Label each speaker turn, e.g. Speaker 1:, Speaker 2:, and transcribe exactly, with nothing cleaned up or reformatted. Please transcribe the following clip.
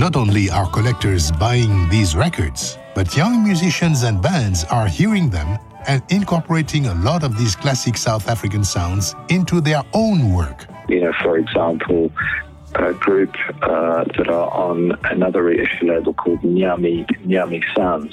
Speaker 1: Not only are collectors buying these records, but young musicians and bands are hearing them and incorporating a lot of these classic South African sounds into their own work.
Speaker 2: You know, for example, a group uh, that are on another reissue label called Nyami, Nyami Sounds.